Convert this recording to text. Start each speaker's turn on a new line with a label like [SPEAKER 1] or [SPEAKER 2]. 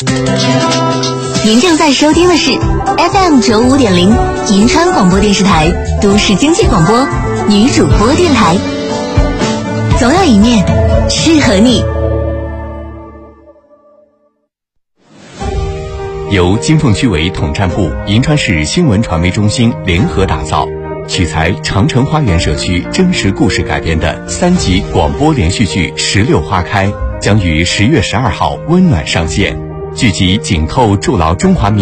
[SPEAKER 1] 您正在收听的是 FM95.0 银川广播电视台都市经济广播女主播电台，总有一面适合你。
[SPEAKER 2] 由金凤区委统战部、银川市新闻传媒中心联合打造，取材长城花园社区真实故事改编的3集广播连续剧《石榴花开》将于10月12号温暖上线。剧集紧扣筑牢中华民